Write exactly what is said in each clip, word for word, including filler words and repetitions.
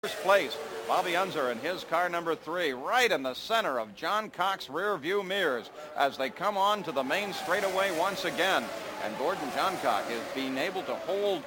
First place, Bobby Unser and his car number three, right in the center of John Cock's rear view mirrors as they come on to the main straightaway once again. And Gordon Johncock is being able to hold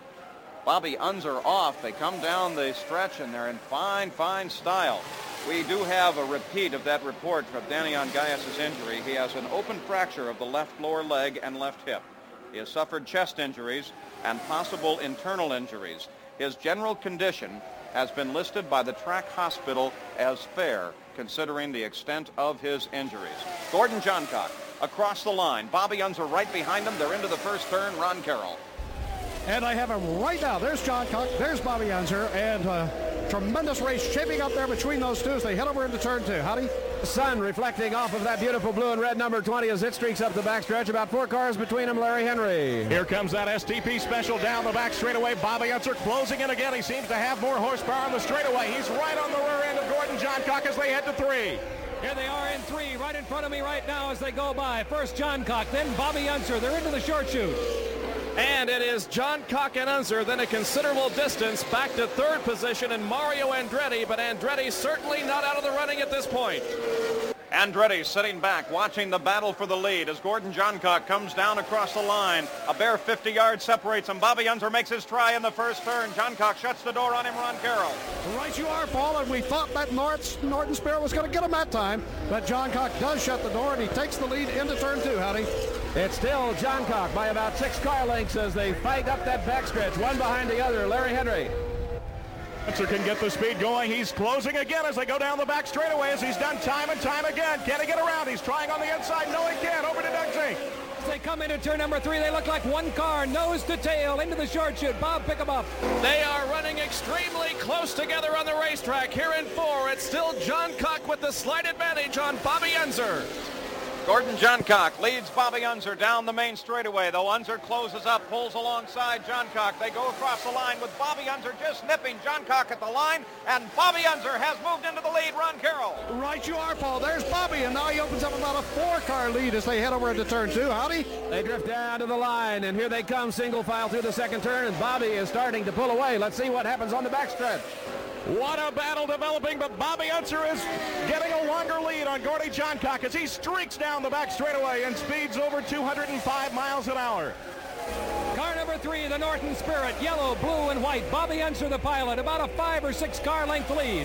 Bobby Unser off. They come down the stretch and they're in fine, fine style. We do have a repeat of that report from Danny Ongayas' injury. He has an open fracture of the left lower leg and left hip. He has suffered chest injuries and possible internal injuries. His general condition has been listed by the track hospital as fair, considering the extent of his injuries. Gordon Johncock across the line. Bobby Unser right behind him. They're into the first turn. Ron Carroll. And I have him right now. There's Johncock. There's Bobby Unser. And uh, tremendous race shaping up there between those two as they head over into turn two. Howdy? Sun reflecting off of that beautiful blue and red number twenty as it streaks up the backstretch. About four cars between them, Larry Henry. Here comes that S T P special down the back straightaway. Bobby Unser closing in again. He seems to have more horsepower on the straightaway. He's right on the rear end of Gordon Johncock as they head to three. Here they are in three, right in front of me right now as they go by. First Johncock, then Bobby Unser. They're into the short chute. And it is Johncock and Unser, then a considerable distance back to third position and Mario Andretti, but Andretti certainly not out of the running at this point. Andretti sitting back, watching the battle for the lead as Gordon Johncock comes down across the line. A bare fifty yards separates him. Bobby Unser makes his try in the first turn. Johncock shuts the door on him, Ron Carroll. Right you are, Paul, and we thought that North, Norton Spirit was going to get him that time, but Johncock does shut the door, and he takes the lead into turn two, Howdy. It's still Johncock by about six car lengths as they fight up that backstretch, one behind the other. Larry Henry. Unser can get the speed going. He's closing again as they go down the back straightaway, as he's done time and time again. Can he get around? He's trying on the inside. No, he can't. Over to Doug Zink. As they come into turn number three, they look like one car, nose to tail, into the short chute. Bob, pick them up. They are running extremely close together on the racetrack. Here in four, it's still Johncock with the slight advantage on Bobby Unser. Gordon Johncock leads Bobby Unser down the main straightaway, though Unser closes up, pulls alongside Johncock. They go across the line with Bobby Unser just nipping Johncock at the line, and Bobby Unser has moved into the lead. Ron Carroll. Right you are, Paul. There's Bobby, and now he opens up about a four-car lead as they head over into turn two. Howdy? They drift down to the line, and here they come single file through the second turn, and Bobby is starting to pull away. Let's see what happens on the backstretch. What a battle developing, but Bobby Unser is getting a longer lead on Gordon Johncock as he streaks down the back straightaway and speeds over two hundred five miles an hour. Car number three, the Norton Spirit, yellow, blue, and white. Bobby Unser, the pilot, about a five or six car length lead.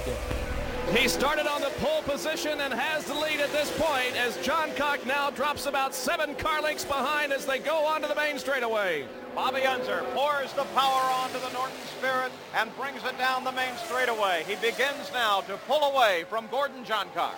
He started on the pole position and has the lead at this point as Johncock now drops about seven car lengths behind as they go onto the main straightaway. Bobby Unser pours the power onto the Norton Spirit and brings it down the main straightaway. He begins now to pull away from Gordon Johncock.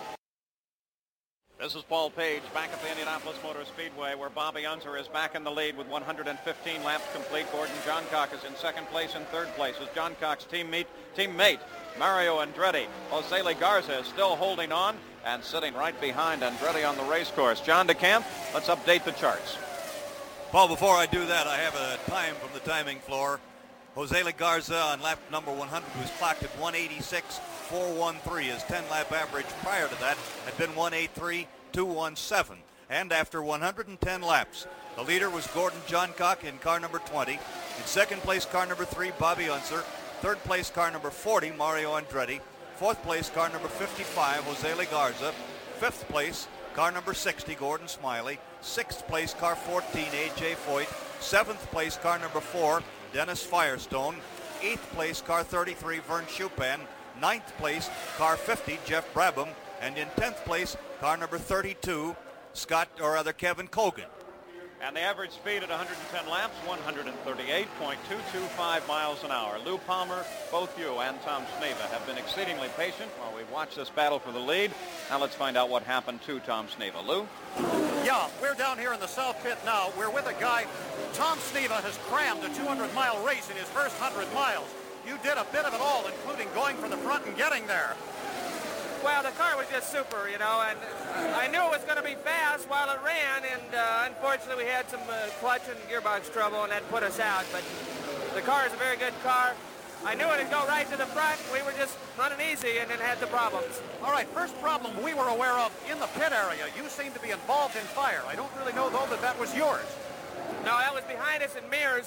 This is Paul Page back at the Indianapolis Motor Speedway where Bobby Unser is back in the lead with one hundred fifteen laps complete. Gordon Johncock is in second place and third place as Johncock's teammate, teammate Mario Andretti. Jose Garza is still holding on and sitting right behind Andretti on the race course. John DeCamp, let's update the charts. Paul, before I do that, I have a time from the timing floor. Jose Garza on lap number one hundred was clocked at one eighty-six four thirteen. His ten-lap average prior to that had been one eighty-three two seventeen. And after one hundred ten laps, the leader was Gordon Johncock in car number twenty. In second place, car number three, Bobby Unser. Third place, car number forty, Mario Andretti. Fourth place, car number fifty-five, Jose Garza. Fifth place, car number sixty, Gordon Smiley. Sixth place, car fourteen, A J Foyt. Seventh place, car number four, Dennis Firestone. Eighth place, car thirty-three, Vern Chupan. Ninth place, car fifty, Jeff Brabham. And in tenth place, car number thirty-two, Scott, or rather Kevin Cogan. And the average speed at one hundred ten laps, one thirty-eight point two two five miles an hour. Lou Palmer, both you and Tom Sneva have been exceedingly patient while we've watched this battle for the lead. Now let's find out what happened to Tom Sneva. Lou? Yeah, we're down here in the South Pit now. We're with a guy. Tom Sneva has crammed a two hundred mile race in his first one hundred miles. You did a bit of it all, including going for the front and getting there. Well, the car was just super, you know, and I knew it was going to be fast while it ran, and uh, unfortunately we had some uh, clutch and gearbox trouble, and that put us out. But the car is a very good car. I knew it would go right to the front. We were just running easy and then had the problems. All right, first problem we were aware of in the pit area. You seem to be involved in fire. I don't really know, though, that that was yours. No, that was behind us in mirrors.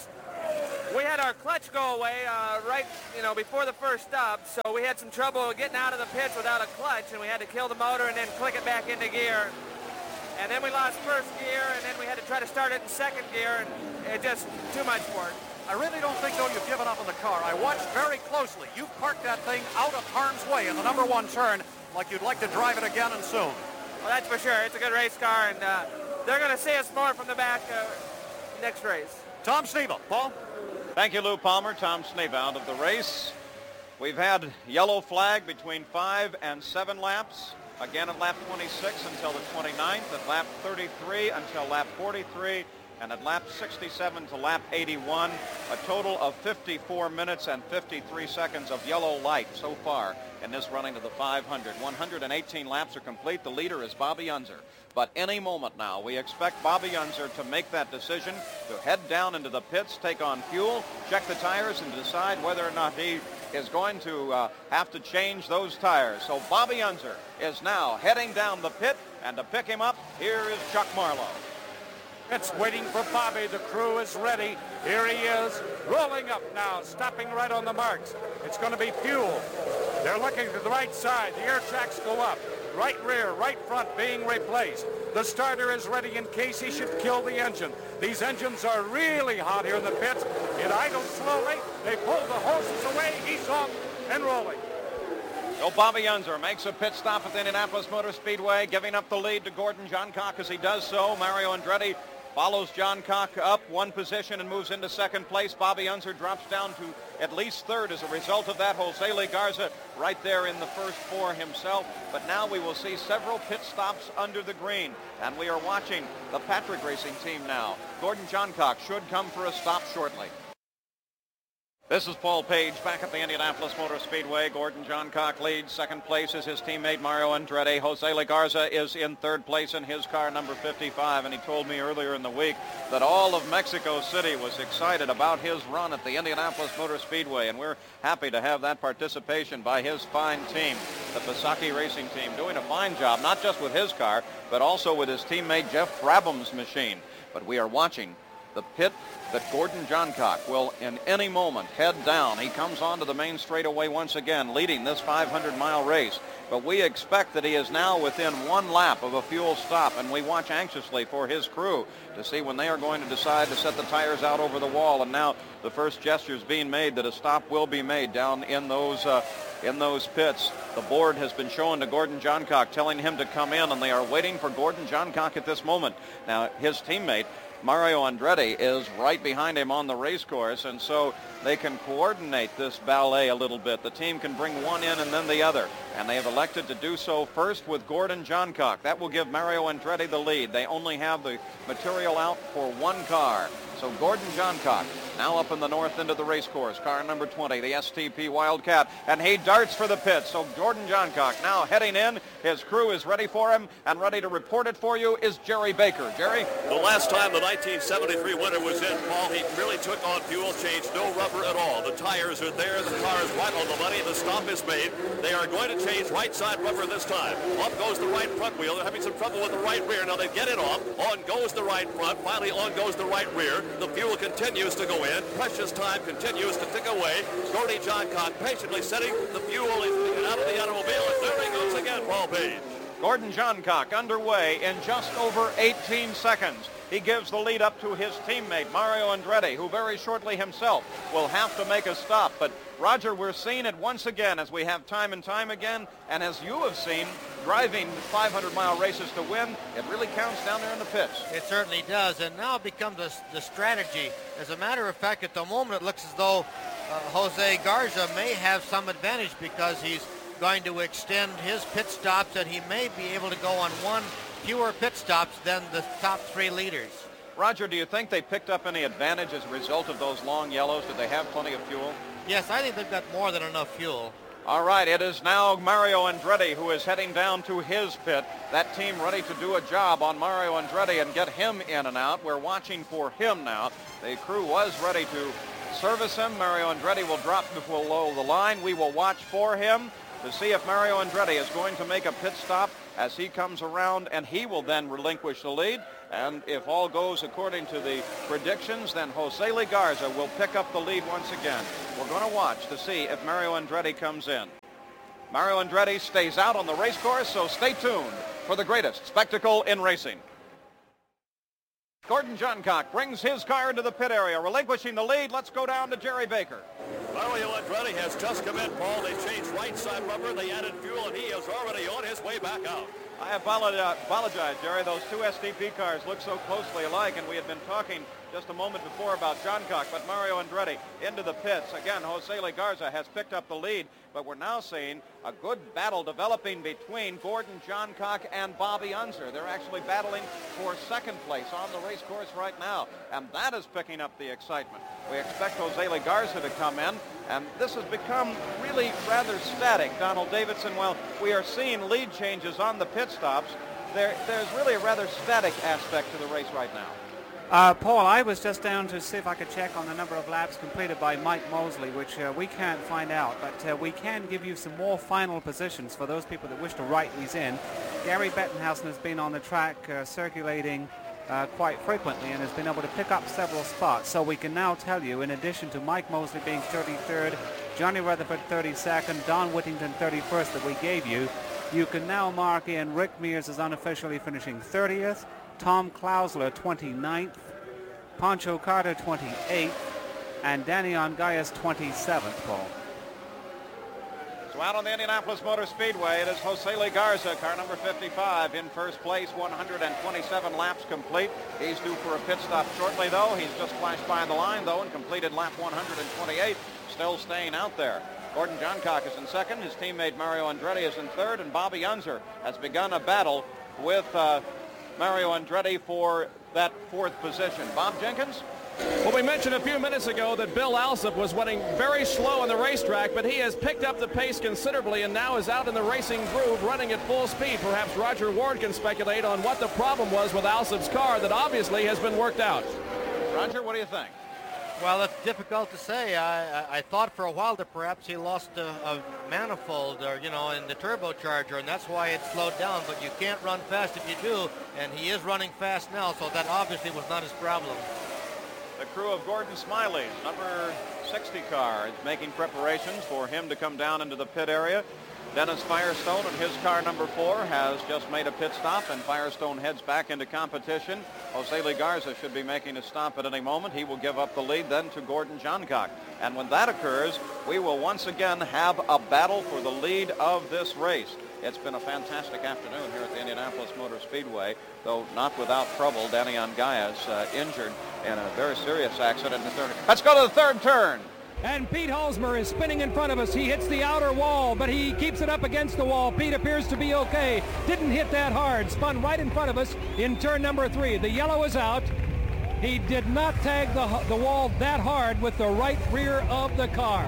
we had our clutch go away uh, right, you know, before the first stop, so we had some trouble getting out of the pits without a clutch, and we had to kill the motor and then click it back into gear. And then we lost first gear, and then we had to try to start it in second gear, and it just too much for it. I really don't think, though, you've given up on the car. I watched very closely. You've parked that thing out of harm's way in the number one turn like you'd like to drive it again and soon. Well, that's for sure. It's a good race car, and uh, they're going to see us more from the back uh, next race. Tom Sneva. Paul? Thank you, Lou Palmer. Tom Sneva out of the race. We've had yellow flag between five and seven laps. Again at lap twenty-six until the twenty-ninth, at lap thirty-three until lap forty-three, and at lap sixty-seven to lap eighty-one. A total of fifty-four minutes and fifty-three seconds of yellow light so far in this running to the five hundred. one hundred eighteen laps are complete. The leader is Bobby Unser. But any moment now, we expect Bobby Unser to make that decision, to head down into the pits, take on fuel, check the tires, and decide whether or not he is going to uh, have to change those tires. So Bobby Unser is now heading down the pit, and to pick him up, here is Chuck Marlowe. It's waiting for Bobby. The crew is ready. Here he is, rolling up now, stopping right on the marks. It's going to be fuel. They're looking to the right side. The air tracks go up. Right rear, right front being replaced. The starter is ready in case he should kill the engine. These engines are really hot here in the pits. It idles slowly. They pull the hoses away. He's off and rolling. So Bobby Unser makes a pit stop at the Indianapolis Motor Speedway, giving up the lead to Gordon Johncock as he does so. Mario Andretti follows Johncock up one position and moves into second place. Bobby Unser drops down to at least third as a result of that. Jose Lee Garza right there in the first four himself. But now we will see several pit stops under the green. And we are watching the Patrick Racing team now. Gordon Johncock should come for a stop shortly. This is Paul Page back at the Indianapolis Motor Speedway. Gordon Johncock leads. Second place is his teammate Mario Andretti. Jose Lee Garza is in third place in his car, number fifty-five. And he told me earlier in the week that all of Mexico City was excited about his run at the Indianapolis Motor Speedway. And we're happy to have that participation by his fine team, the Pasaki Racing team, doing a fine job, not just with his car, but also with his teammate Jeff Brabham's machine. But we are watching the pit that Gordon Johncock will in any moment head down. He comes onto the main straightaway once again, leading this five hundred mile race. But we expect that he is now within one lap of a fuel stop, and we watch anxiously for his crew to see when they are going to decide to set the tires out over the wall. And now the first gestures being made that a stop will be made down in those uh, in those pits. The board has been shown to Gordon Johncock, telling him to come in, and they are waiting for Gordon Johncock at this moment. Now his teammate Mario Andretti is right behind him on the race course, and so they can coordinate this ballet a little bit. The team can bring one in and then the other, and they have elected to do so first with Gordon Johncock. That will give Mario Andretti the lead. They only have the material out for one car. So Gordon Johncock now up in the north end of the race course, car number twenty, the S T P Wildcat, and he darts for the pit. So Gordon Johncock now heading in. His crew is ready for him, and ready to report it for you is Jerry Baker. Jerry? The last time the nineteen seventy-three winner was in, Paul, he really took on fuel, changed no rubber at all. The tires are there, the car is right on the money, the stop is made. They are going to change right side rubber this time. Off goes the right front wheel. They're having some trouble with the right rear. Now they get it off. On goes the right front. Finally on goes the right rear. The fuel continues to go in. Precious time continues to tick away. Gordon Johncock patiently setting the fuel out of the automobile. And there he goes again, Paul Page. Gordon Johncock underway in just over eighteen seconds. He gives the lead up to his teammate, Mario Andretti, who very shortly himself will have to make a stop. But, Roger, we're seeing it once again, as we have time and time again, and as you have seen, driving five hundred mile races to win, it really counts down there in the pits. It certainly does, and now it becomes a, the strategy. As a matter of fact, at the moment, it looks as though uh, Jose Garza may have some advantage because he's going to extend his pit stops, and he may be able to go on one fewer pit stops than the top three leaders. Roger, do you think they picked up any advantage as a result of those long yellows? Did they have plenty of fuel? Yes, I think they've got more than enough fuel. All right, it is now Mario Andretti who is heading down to his pit. That team ready to do a job on Mario Andretti and get him in and out. We're watching for him now. The crew was ready to service him. Mario Andretti will drop below the line. We will watch for him. to see if Mario Andretti is going to make a pit stop as he comes around, and he will then relinquish the lead. And if all goes according to the predictions, then Jose Legarza will pick up the lead once again. We're going to watch to see if Mario Andretti comes in. Mario Andretti stays out on the race course, so stay tuned for the greatest spectacle in racing. Gordon Johncock brings his car into the pit area, relinquishing the lead. Let's go down to Jerry Baker. Mario Andretti has just come in, Paul. They changed right side rubber, they added fuel, and he is already on his way back out. I apologize, Jerry. Those two S D P cars look so closely alike, and we had been talking just a moment before about Johncock, but Mario Andretti into the pits. Again, Jose Legarza has picked up the lead, but we're now seeing a good battle developing between Gordon Johncock and Bobby Unser. They're actually battling for second place on the race course right now, and that is picking up the excitement. We expect Jose Legarza to come in, and this has become really rather static. Donald Davidson, well, we are seeing lead changes on the pit stops. There, there's really a rather static aspect to the race right now. Uh, Paul, I was just down to see if I could check on the number of laps completed by Mike Mosley, which uh, we can't find out, but uh, we can give you some more final positions for those people that wish to write these in. Gary Bettenhausen has been on the track uh, circulating uh, quite frequently and has been able to pick up several spots. So we can now tell you, in addition to Mike Mosley being thirty-third, Johnny Rutherford thirty-second, Don Whittington thirty-first that we gave you, you can now mark in Rick Mears as unofficially finishing thirtieth, Tom Klausler twenty-ninth, Pancho Carter twenty-eighth, and Danny Ongayas twenty-seventh, Paul. So out on the Indianapolis Motor Speedway, it is Jose Legarza, car number fifty-five, in first place, one hundred twenty-seven laps complete. He's due for a pit stop shortly, though. He's just flashed by the line, though, and completed lap one hundred twenty-eight, still staying out there. Gordon Johncock is in second. His teammate Mario Andretti is in third, and Bobby Unser has begun a battle with uh, Mario Andretti for that fourth position. Bob Jenkins? Well, we mentioned a few minutes ago that Bill Alsop was running very slow on the racetrack, but he has picked up the pace considerably and now is out in the racing groove running at full speed. Perhaps Roger Ward can speculate on what the problem was with Alsop's car that obviously has been worked out. Roger, what do you think? Well, it's difficult to say. I, I, I thought for a while that perhaps he lost a, a manifold, or you know, in the turbocharger, and that's why it slowed down. But you can't run fast if you do, and he is running fast now, so that obviously was not his problem. The crew of Gordon Smiley's number sixty car is making preparations for him to come down into the pit area. Dennis Firestone and his car number four has just made a pit stop, and Firestone heads back into competition. Jose Legarza should be making a stop at any moment. He will give up the lead then to Gordon Johncock. And when that occurs, we will once again have a battle for the lead of this race. It's been a fantastic afternoon here at the Indianapolis Motor Speedway, though not without trouble. Danny Ongayas uh, injured in a very serious accident in the third. Let's go to the third turn. And Pete Halsmer is spinning in front of us. He hits the outer wall, but he keeps it up against the wall. Pete appears to be okay. Didn't hit that hard. Spun right in front of us in turn number three. The yellow is out. He did not tag the, the wall that hard with the right rear of the car.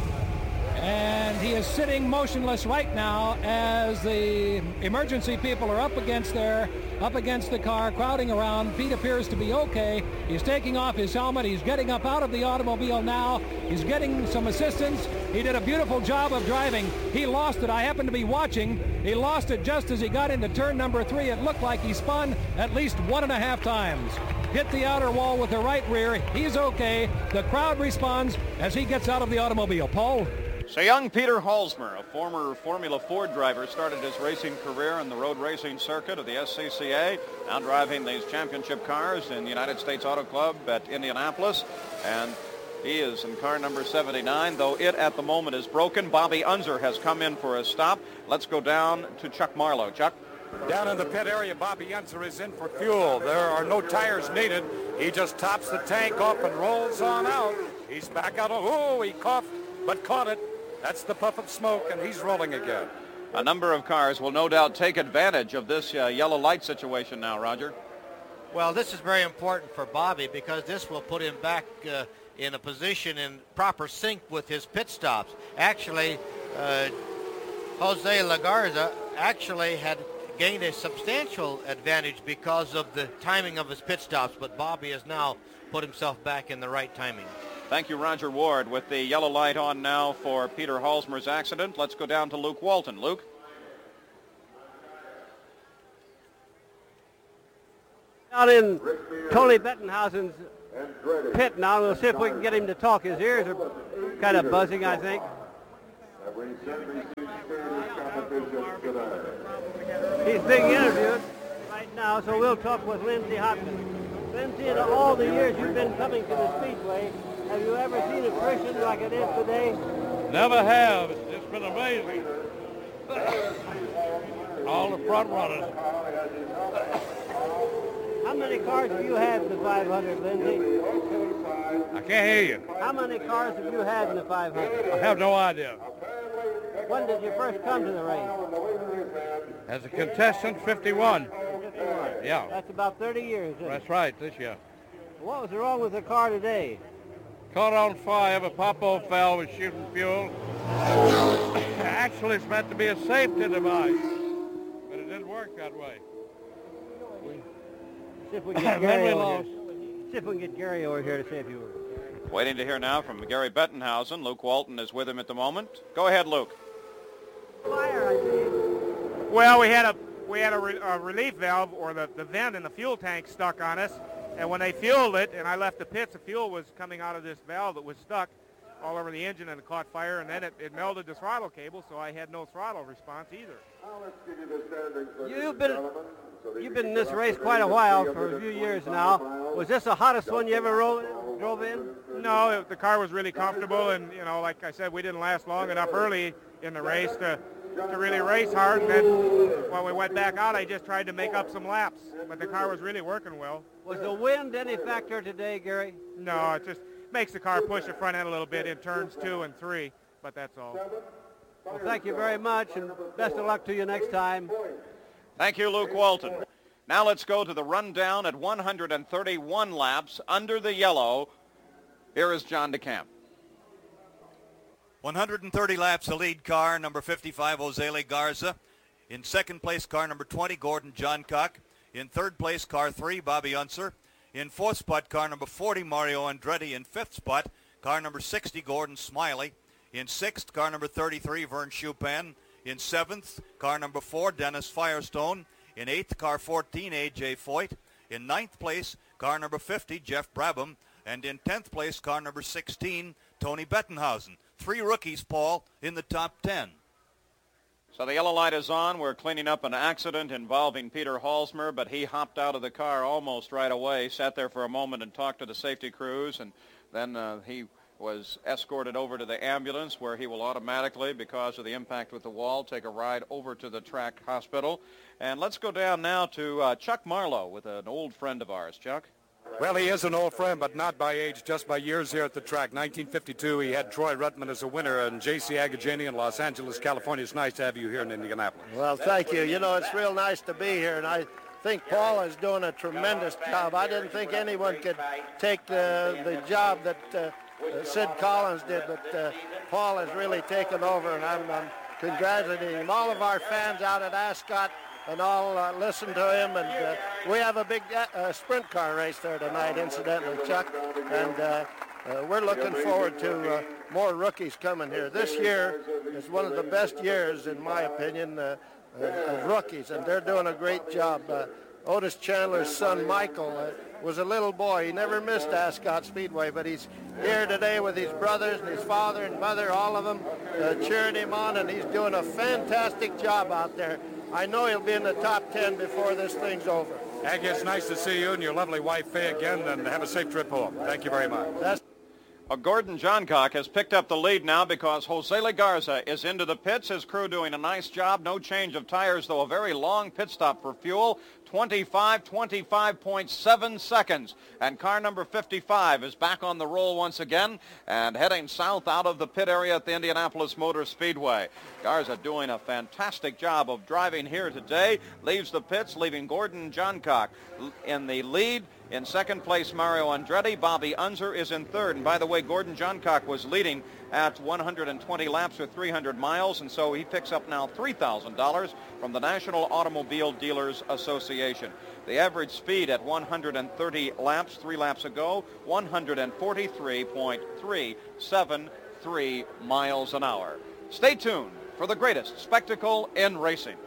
And he is sitting motionless right now as the emergency people are up against there, up against the car, crowding around. Pete appears to be okay. He's taking off his helmet. He's getting up out of the automobile now. He's getting some assistance. He did a beautiful job of driving. He lost it. I happened to be watching. He lost it just as he got into turn number three. It looked like he spun at least one and a half times. Hit the outer wall with the right rear. He's okay. The crowd responds as he gets out of the automobile. Paul? So young Peter Halsmer, a former Formula Ford driver, started his racing career on the road racing circuit of the S C C A, now driving these championship cars in the United States Auto Club at Indianapolis. And he is in car number seventy-nine, though it at the moment is broken. Bobby Unser has come in for a stop. Let's go down to Chuck Marlowe. Chuck? Down in the pit area, Bobby Unser is in for fuel. There are no tires needed. He just tops the tank off and rolls on out. He's back out. Oh, he coughed, but caught it. That's the puff of smoke, and he's rolling again. A number of cars will no doubt take advantage of this uh, yellow light situation now, Roger. Well, this is very important for Bobby because this will put him back uh, in a position in proper sync with his pit stops. Actually, uh, Jose Legarza actually had gained a substantial advantage because of the timing of his pit stops, but Bobby has now put himself back in the right timing. Thank you, Roger Ward. With the yellow light on now for Peter Halsmer's accident, let's go down to Luke Walton. Luke? Out in Tony Bettenhausen's pit now. We'll see if we can get him to talk. His ears are kind of buzzing, I think. He's being interviewed right now, so we'll talk with Lindsey Hopkins. Lindsey, in all the years you've been coming to the Speedway, have you ever seen attrition like it is today? Never have. It's been amazing. All the front runners. How many cars have you had in the five hundred, Lindsey? I can't hear you. How many cars have you had in the five hundred? I have no idea. When did you first come to the race? As a contestant, fifty-one. fifty-one. Yeah. That's about thirty years, isn't That's it? right, this year. What was wrong with the car today? Caught on fire, the pop-off valve was shooting fuel. Actually, it's meant to be a safety device, but it didn't work that way. See if we can get Gary over here. See if we can get Gary over here to say a few words. Waiting to hear now from Gary Bettenhausen. Luke Walton is with him at the moment. Go ahead, Luke. Fire, I see. Well, we had a we had a, re, a relief valve, or the, the vent in the fuel tank stuck on us, and when they fueled it and I left the pits, the fuel was coming out of this valve that was stuck all over the engine, and it caught fire, and then it, it melded the throttle cable, so I had no throttle response either. You've been you've been in this race quite a while, for a few years now. Was this the hottest one you ever ro- drove in? No, it, the car was really comfortable, and you know, like I said, we didn't last long enough early in the race to to really race hard. And then when we went back out, I just tried to make up some laps, but the car was really working well. Was the wind any factor today, Gary? No, it just makes the car push the front end a little bit in turns two and three, but that's all. Well, thank you very much, and best of luck to you next time. Thank you, Luke Walton. Now let's go to the rundown at one hundred thirty-one laps under the yellow. Here is John DeCamp. one hundred thirty laps, the lead car, number fifty-five, Jose Garza. In second place, car number twenty, Gordon Johncock. In third place, car three, Bobby Unser. In fourth spot, car number forty, Mario Andretti. In fifth spot, car number sixty, Gordon Smiley. In sixth, car number thirty-three, Vern Chupin. In seventh, car number four, Dennis Firestone. In eighth, car fourteen, A J Foyt. In ninth place, car number fifty, Jeff Brabham. And in tenth place, car number sixteen, Tony Bettenhausen. Three rookies, Paul, in the top ten. So the yellow light is on. We're cleaning up an accident involving Peter Halsmer, but he hopped out of the car almost right away, sat there for a moment and talked to the safety crews, and then uh, he was escorted over to the ambulance, where he will automatically, because of the impact with the wall, take a ride over to the track hospital. And let's go down now to uh, Chuck Marlowe with an old friend of ours. Chuck? Well, he is an old friend, but not by age, just by years here at the track. nineteen fifty-two, he had Troy Ruttman as a winner, and J C Agajani in Los Angeles, California. It's nice to have you here in Indianapolis. Well, thank you. You know, it's real nice to be here, and I think Paul is doing a tremendous job. I didn't think anyone could take the, the job that uh, Sid Collins did, but uh, Paul has really taken over, and I'm, I'm congratulating him. All of our fans out at Ascot and all uh, listen to him, and uh, we have a big uh, sprint car race there tonight, incidentally, Chuck, and uh, uh, we're looking forward to uh, more rookies coming here. This year is one of the best years, in my opinion, uh, uh, of rookies, and they're doing a great job. Uh, Otis Chandler's son, Michael, uh, was a little boy. He never missed Ascot Speedway, but he's here today with his brothers and his father and mother, all of them, uh, cheering him on, and he's doing a fantastic job out there. I know he'll be in the top ten before this thing's over. Aggie, it's nice to see you and your lovely wife, Faye, again, and have a safe trip home. Thank you very much. That's Well, Gordon Johncock has picked up the lead now because Jose Legarza is into the pits. His crew doing a nice job. No change of tires, though a very long pit stop for fuel. twenty-five, twenty-five point seven seconds. And car number fifty-five is back on the roll once again and heading south out of the pit area at the Indianapolis Motor Speedway. Garza doing a fantastic job of driving here today. Leaves the pits, leaving Gordon Johncock in the lead In second place, Mario Andretti. Bobby Unser is in third. And by the way, Gordon Johncock was leading at one hundred twenty laps or three hundred miles, and so he picks up now three thousand dollars from the National Automobile Dealers Association. The average speed at one hundred thirty laps, three laps ago, one hundred forty-three point three seven three miles an hour. Stay tuned for the greatest spectacle in racing.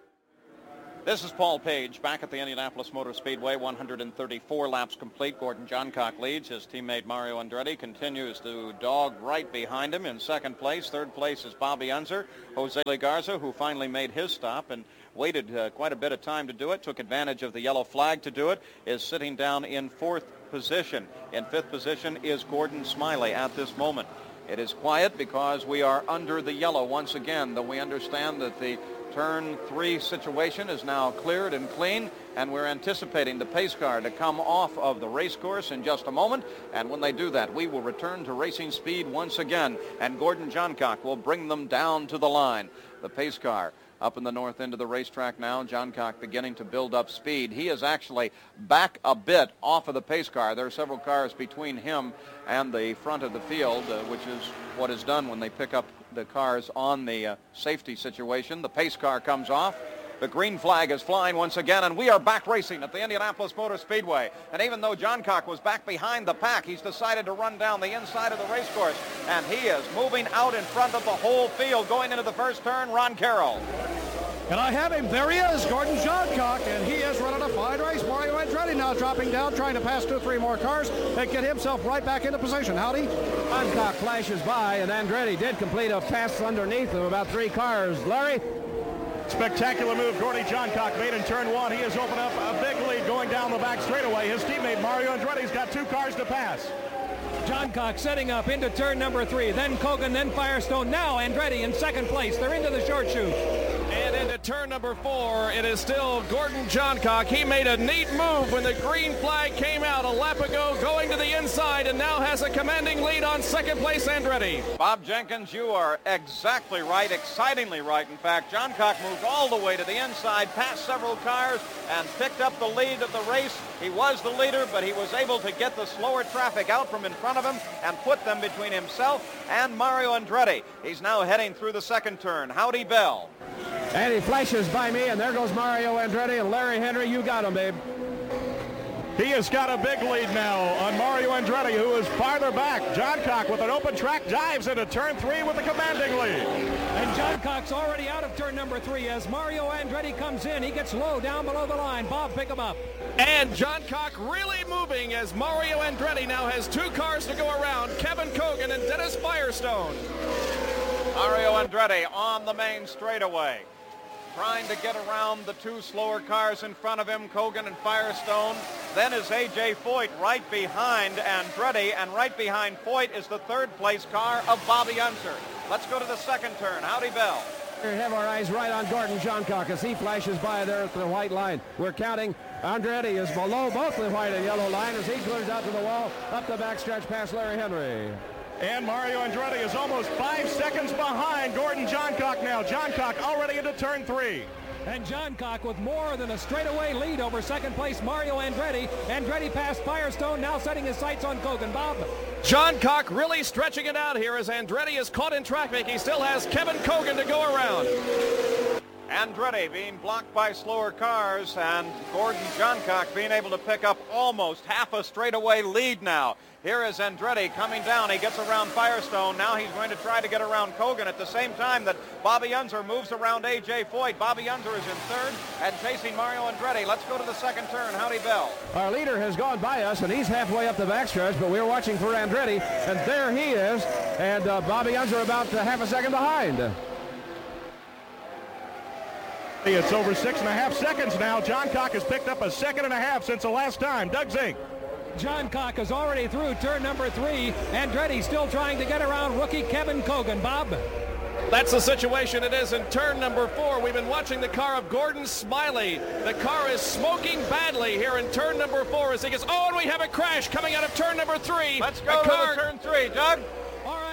This is Paul Page back at the Indianapolis Motor Speedway, one hundred thirty-four laps complete. Gordon Johncock leads. His teammate Mario Andretti continues to dog right behind him in second place. Third place is Bobby Unser. Jose Garza, who finally made his stop and waited uh, quite a bit of time to do it, took advantage of the yellow flag to do it, is sitting down in fourth position. In fifth position is Gordon Smiley at this moment. It is quiet because we are under the yellow once again, though we understand that the turn three situation is now cleared and clean, and we're anticipating the pace car to come off of the race course in just a moment. And when they do that, we will return to racing speed once again, and Gordon Johncock will bring them down to the line. The pace car up in the north end of the racetrack now. Johncock beginning to build up speed. He is actually back a bit off of the pace car. There are several cars between him and the front of the field, uh, which is what is done when they pick up the cars on the uh, safety situation. The pace car comes off. The green flag is flying once again, and we are back racing at the Indianapolis Motor Speedway. And even though Johncock was back behind the pack, he's decided to run down the inside of the race course, and he is moving out in front of the whole field. Going into the first turn, Ron Carroll. And I have him. There he is, Gordon Johncock, and he is running a fine race. Mario Andretti now dropping down, trying to pass two, three more cars and get himself right back into position. Howdy. Johncock flashes by, and Andretti did complete a pass underneath of about three cars. Larry? Spectacular move Gordon Johncock made in turn one. He has opened up a big lead going down the back straightaway. His teammate Mario Andretti's got two cars to pass. Johncock setting up into turn number three. Then Kogan, then Firestone. Now Andretti in second place. They're into the short chute. And into turn number four, it is still Gordon Johncock. He made a neat move when the green flag came out a lap ago, going to the inside, and now has a commanding lead on second place Andretti. Bob Jenkins, you are exactly right, excitingly right. In fact, Johncock moved all the way to the inside, passed several cars, and picked up the lead of the race. He was the leader, but he was able to get the slower traffic out from in front of him and put them between himself and Mario Andretti. He's now heading through the second turn. Howdy Bell. And he flashes by me, and there goes Mario Andretti, and Larry Henry, you got him, babe. He has got a big lead now on Mario Andretti, who is farther back. Johncock with an open track dives into turn three with a commanding lead. And Johncock's already out of turn number three as Mario Andretti comes in. He gets low down below the line. Bob, pick him up. And Johncock really moving as Mario Andretti now has two cars to go around, Kevin Kogan and Dennis Firestone. Mario Andretti on the main straightaway, trying to get around the two slower cars in front of him, Kogan and Firestone. Then is A J Foyt right behind Andretti, and right behind Foyt is the third place car of Bobby Unser. Let's go to the second turn. Howdy Bell. We have our eyes right on Gordon Johncock as he flashes by there at the white line. We're counting. Andretti is below both the white and yellow line as he clears out to the wall, up the backstretch past Larry Henry. And Mario Andretti is almost five seconds behind Gordon Johncock now. Johncock already into turn three. And Johncock with more than a straightaway lead over second place Mario Andretti. Andretti passed Firestone, now setting his sights on Kogan. Bob. Johncock really stretching it out here as Andretti is caught in traffic. He still has Kevin Kogan to go around. Andretti being blocked by slower cars, and Gordon Johncock being able to pick up almost half a straightaway lead now. Here is Andretti coming down. He gets around Firestone. Now he's going to try to get around Kogan at the same time that Bobby Unser moves around A J Foyt. Bobby Unser is in third and chasing Mario Andretti. Let's go to the second turn. Howdy Bell. Our leader has gone by us, and he's halfway up the backstretch, but we're watching for Andretti, and there he is, and uh, Bobby Unser about uh, half a second behind. It's over six and a half seconds now. Johncock has picked up a second and a half since the last time. Doug Zink. Johncock is already through turn number three. Andretti still trying to get around rookie Kevin Kogan. Bob? That's the situation it is in turn number four. We've been watching the car of Gordon Smiley. The car is smoking badly here in turn number four as he gets, oh, and we have a crash coming out of turn number three. Let's go a to car... turn three, Doug. All right,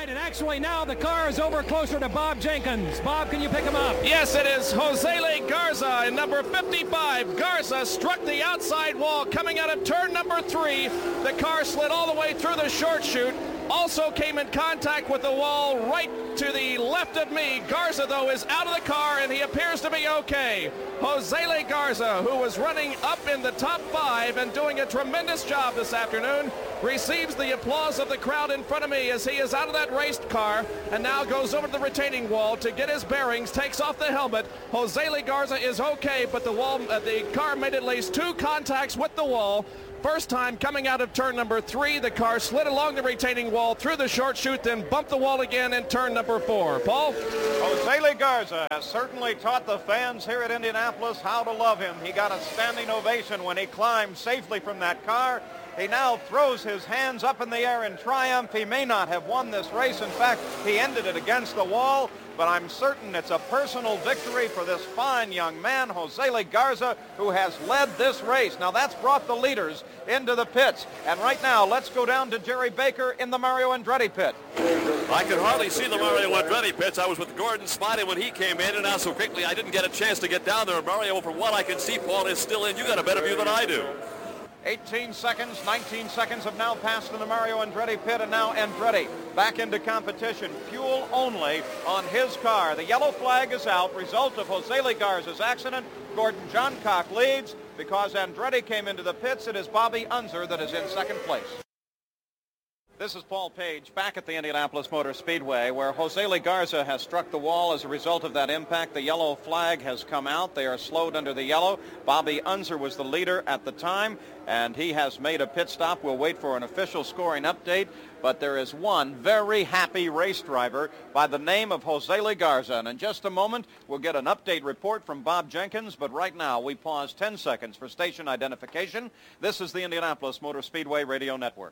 right, and actually now the car is over closer to Bob Jenkins. Bob, can you pick him up? Yes, it is Josele Garza in number fifty-five. Garza struck the outside wall coming out of turn number three. The car slid all the way through the short chute. Also came in contact with the wall right to the left of me. Garza, though, is out of the car, and he appears to be okay. Josele Garza, who was running up in the top five and doing a tremendous job this afternoon, receives the applause of the crowd in front of me as he is out of that raced car and now goes over to the retaining wall to get his bearings, takes off the helmet. Josele Garza is okay, but the wall, uh, the car made at least two contacts with the wall. First time coming out of turn number three, the car slid along the retaining wall through the short chute, then bumped the wall again in turn number four. Paul? Josele Garza has certainly taught the fans here at Indianapolis how to love him. He got a standing ovation when he climbed safely from that car. He now throws his hands up in the air in triumph. He may not have won this race. In fact, he ended it against the wall. But I'm certain it's a personal victory for this fine young man, Josele Garza, who has led this race. Now, that's brought the leaders into the pits. And right now, let's go down to Jerry Baker in the Mario Andretti pit. I could hardly see the Mario Andretti pits. I was with Gordon Smiley when he came in, and now so quickly I didn't get a chance to get down there. Mario, from what I can see, Paul, is still in. You got a better view than I do. eighteen seconds, nineteen seconds have now passed in the Mario Andretti pit, and now Andretti back into competition. Fuel only on his car. The yellow flag is out. Result of Josele Garza's accident. Gordon Johncock leads. Because Andretti came into the pits, it is Bobby Unser that is in second place. This is Paul Page back at the Indianapolis Motor Speedway, where Josele Garza has struck the wall as a result of that impact. The yellow flag has come out. They are slowed under the yellow. Bobby Unser was the leader at the time, and he has made a pit stop. We'll wait for an official scoring update, but there is one very happy race driver by the name of Josele Garza. And in just a moment, we'll get an update report from Bob Jenkins, but right now we pause ten seconds for station identification. This is the Indianapolis Motor Speedway Radio Network.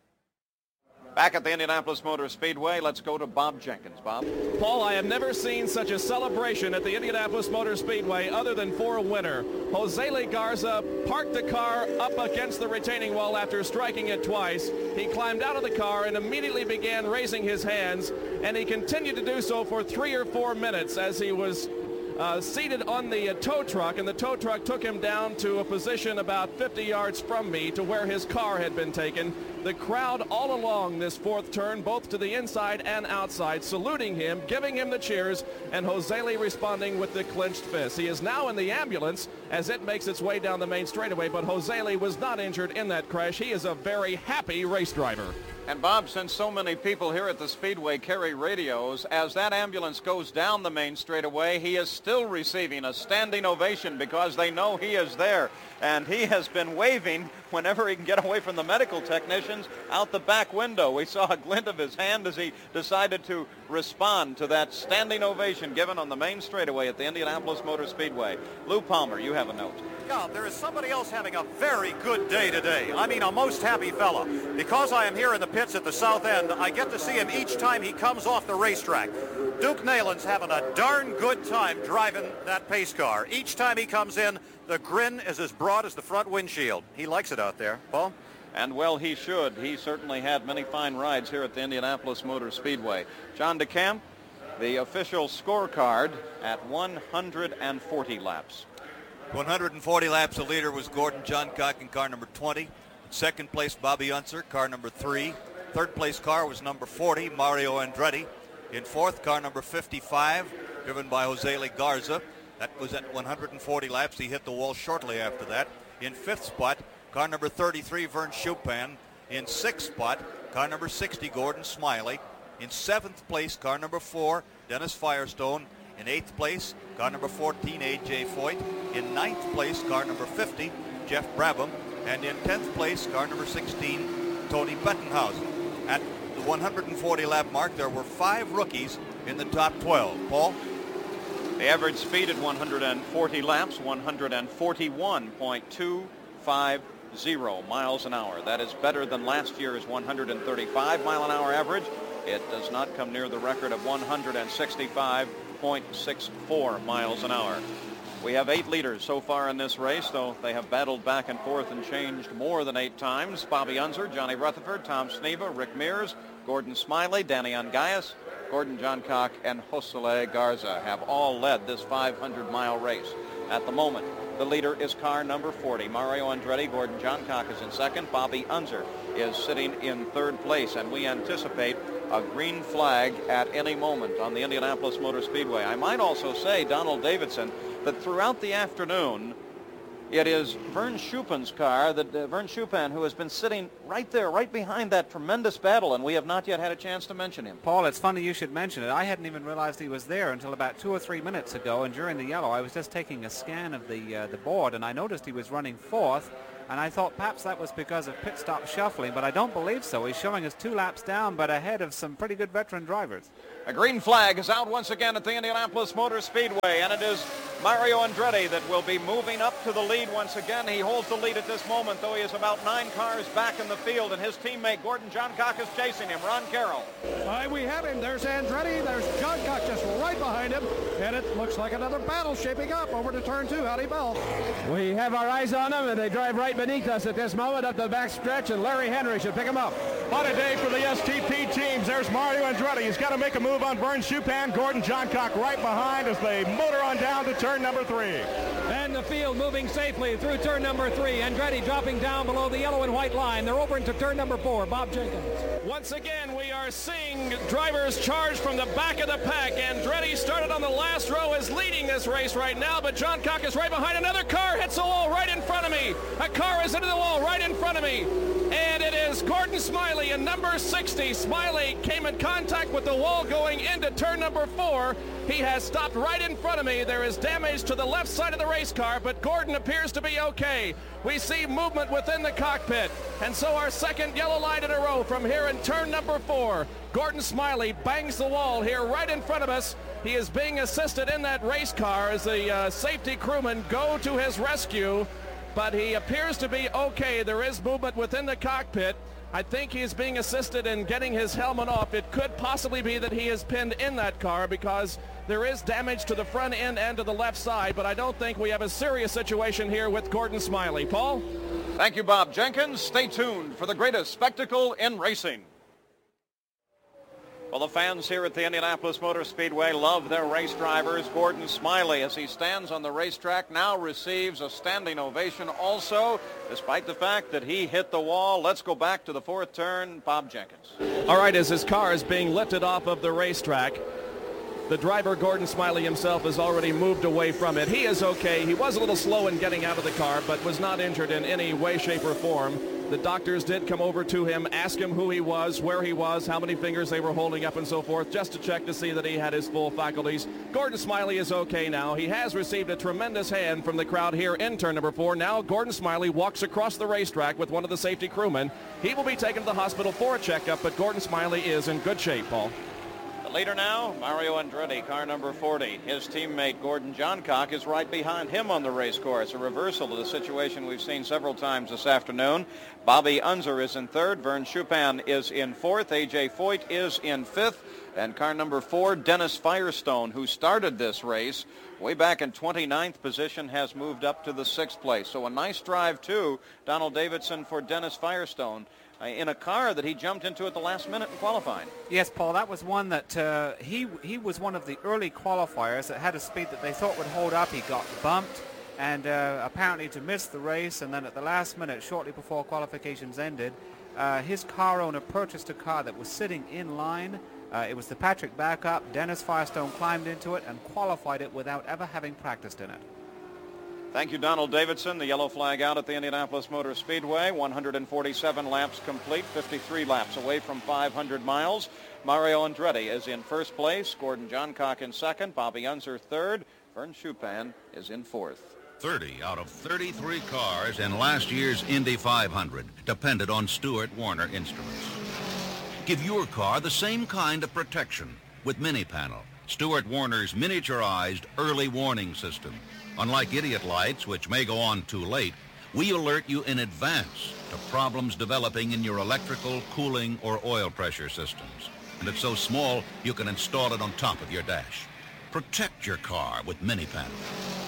Back at the Indianapolis Motor Speedway, let's go to Bob Jenkins. Bob? Paul, I have never seen such a celebration at the Indianapolis Motor Speedway other than for a winner. Josele Garza parked the car up against the retaining wall after striking it twice. He climbed out of the car and immediately began raising his hands, and he continued to do so for three or four minutes as he was Uh, seated on the uh, tow truck, and the tow truck took him down to a position about fifty yards from me to where his car had been taken. The crowd all along this fourth turn, both to the inside and outside, saluting him, giving him the cheers, and Josele responding with the clenched fist. He is now in the ambulance as it makes its way down the main straightaway, but Josele was not injured in that crash. He is a very happy race driver. And Bob, since so many people here at the Speedway carry radios, as that ambulance goes down the main straightaway, he is still receiving a standing ovation because they know he is there. And he has been waving whenever he can get away from the medical technicians out the back window. We saw a glint of his hand as he decided to respond to that standing ovation given on the main straightaway at the Indianapolis Motor Speedway. Lou Palmer, you have a note. Yeah, there is somebody else having a very good day today. I mean, a most happy fella. Because I am here in the pits at the south end, I get to see him each time he comes off the racetrack. Duke Nayland's having a darn good time driving that pace car. Each time he comes in, the grin is as broad as the front windshield. He likes it out there. Paul? And well, he should. He certainly had many fine rides here at the Indianapolis Motor Speedway. John DeCamp, the official scorecard at one hundred forty laps. one hundred forty laps, the leader was Gordon Johncock in car number twenty. Second place, Bobby Unser, car number three. Third place car was number forty, Mario Andretti. In fourth, car number fifty-five, driven by Josele Garza. That was at one hundred forty laps. He hit the wall shortly after that. In fifth spot, car number thirty-three, Vern Chupin. In sixth spot, car number sixty, Gordon Smiley. In seventh place, car number four, Dennis Firestone. In eighth place, car number fourteen, A J Foyt. In ninth place, car number fifty, Jeff Brabham. And in tenth place, car number sixteen, Tony Bettenhausen. At the one hundred forty lap mark, there were five rookies in the top twelve. Paul? The average speed at one hundred forty laps, one hundred forty-one point two five zero miles an hour. That is better than last year's one hundred thirty-five mile an hour average. It does not come near the record of one hundred sixty-five point six four miles an hour. We have eight leaders so far in this race, though they have battled back and forth and changed more than eight times. Bobby Unser, Johnny Rutherford, Tom Sneva, Rick Mears, Gordon Smiley, Danny Ungayas, Gordon Johncock, and Jose Garza have all led this five hundred mile race. At the moment, the leader is car number forty. Mario Andretti, Gordon Johncock is in second. Bobby Unser is sitting in third place, and we anticipate a green flag at any moment on the Indianapolis Motor Speedway. I might also say, Donald Davidson, that throughout the afternoon, it is Vern Schuppan's car, that uh, Vern Schuppan, who has been sitting right there, right behind that tremendous battle, and we have not yet had a chance to mention him. Paul, it's funny you should mention it. I hadn't even realized he was there until about two or three minutes ago, and during the yellow, I was just taking a scan of the uh, the board, and I noticed he was running fourth, and I thought perhaps that was because of pit stop shuffling, but I don't believe so. He's showing us two laps down, but ahead of some pretty good veteran drivers. A green flag is out once again at the Indianapolis Motor Speedway, and it is Mario Andretti that will be moving up to the lead once again. He holds the lead at this moment, though he is about nine cars back in the field, and his teammate Gordon Johncock is chasing him. Ron Carroll. Why, we have him. There's Andretti. There's Johncock just right behind him, and it looks like another battle shaping up over to turn two. Howdy, Bell. We have our eyes on them, and they drive right beneath us at this moment up the back stretch, and Larry Henry should pick them up. What a day for the S T P teams. There's Mario Andretti. He's got to make a move on Vern Schuppan. Gordon Johncock right behind as they motor on down to turn number three. And the field moving safely through turn number three. Andretti dropping down below the yellow and white line. They're over into turn number four. Bob Jenkins. Once again, we are seeing drivers charge from the back of the pack. Andretti started on the last row, is leading this race right now, but Johncock is right behind. Another car hits the wall right in front of me. A car is into the wall right in front of me. And it is Gordon Smiley in number sixty. Smiley came in contact with the wall going into turn number four. He has stopped right in front of me. There is damage to the left side of the race car, but Gordon appears to be okay. We see movement within the cockpit. And so our second yellow line in a row from here in turn number four. Gordon Smiley bangs the wall here right in front of us. He is being assisted in that race car as the uh, safety crewmen go to his rescue, but he appears to be okay. There is movement within the cockpit. I think he's being assisted in getting his helmet off. It could possibly be that he is pinned in that car because there is damage to the front end and to the left side, but I don't think we have a serious situation here with Gordon Smiley. Paul? Thank you, Bob Jenkins. Stay tuned for the greatest spectacle in racing. Well, the fans here at the Indianapolis Motor Speedway love their race drivers. Gordon Smiley, as he stands on the racetrack, now receives a standing ovation also, despite the fact that he hit the wall. Let's go back to the fourth turn. Bob Jenkins. All right, as his car is being lifted off of the racetrack, the driver, Gordon Smiley himself, has already moved away from it. He is okay. He was a little slow in getting out of the car, but was not injured in any way, shape, or form. The doctors did come over to him, ask him who he was, where he was, how many fingers they were holding up, and so forth, just to check to see that he had his full faculties. Gordon Smiley is okay now. He has received a tremendous hand from the crowd here in turn number four. Now Gordon Smiley walks across the racetrack with one of the safety crewmen. He will be taken to the hospital for a checkup, but Gordon Smiley is in good shape, Paul. The leader now, Mario Andretti, car number forty. His teammate, Gordon Johncock, is right behind him on the race course, a reversal of the situation we've seen several times this afternoon. Bobby Unser is in third. Vern Schuppan is in fourth. A J Foyt is in fifth. And car number four, Dennis Firestone, who started this race way back in twenty-ninth position, has moved up to the sixth place. So a nice drive, too, Donald Davidson, for Dennis Firestone, Uh, in a car that he jumped into at the last minute in qualifying. Yes, Paul, that was one that uh, he he was one of the early qualifiers that had a speed that they thought would hold up. He got bumped and uh, apparently to miss the race, and then at the last minute, shortly before qualifications ended, uh, his car owner purchased a car that was sitting in line. Uh, it was the Patrick backup. Dennis Firestone climbed into it and qualified it without ever having practiced in it. Thank you, Donald Davidson. The yellow flag out at the Indianapolis Motor Speedway. one hundred forty-seven laps complete, fifty-three laps away from five hundred miles. Mario Andretti is in first place. Gordon Johncock in second. Bobby Unser third. Vern Schuppan is in fourth. thirty out of thirty-three cars in last year's Indy five hundred depended on Stewart Warner Instruments. Give your car the same kind of protection with Mini Panel, Stewart Warner's miniaturized early warning system. Unlike idiot lights, which may go on too late, we alert you in advance to problems developing in your electrical, cooling, or oil pressure systems. And it's so small, you can install it on top of your dash. Protect your car with Mini Panel.